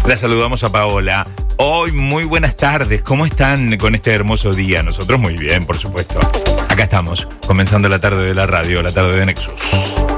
La saludamos a Paola. Hoy, muy buenas tardes. ¿Cómo están con este hermoso día? Nosotros muy bien, por supuesto. Acá estamos, comenzando la tarde de la radio, la tarde de Nexus.